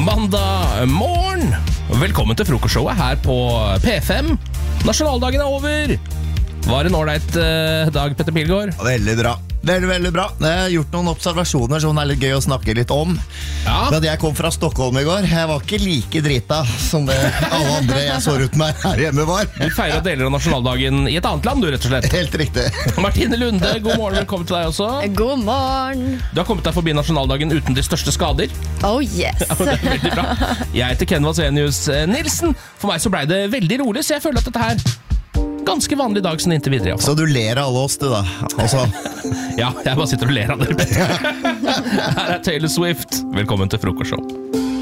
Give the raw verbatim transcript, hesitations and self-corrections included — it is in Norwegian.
mandag morgen. Velkommen til frokostshowet her på P fem. Nasjonaldagen er over. Var det en ålreit uh, dag, Petter Pilgaard? Veldig bra. Veldig, veldig bra. Jeg har gjort noen observasjoner som er litt gøy å snakke litt om. Ja. Da jeg kom fra Stockholm i går, jeg var ikke like drita som det alle andre jeg så rundt meg her hjemme var. Du feirer deler av nasjonaldagen i et annet land, du, rett og slett. Helt riktig. Martine Lunde, god morgen, velkommen til deg også. God morgen. Du har kommet deg forbi nasjonaldagen uten de største skader. Oh yes. Ja, det er veldig bra. Jeg heter Ken Vasenius Nilsen. For meg så ble det veldig rolig, så jeg føler at dette her ganske vanlig dag sånn inntil videre. Så du ler av alle oss, du da? Altså. Ja, jeg bare sitter og ler av dere. Her er Taylor Swift. Velkommen til frokostshow.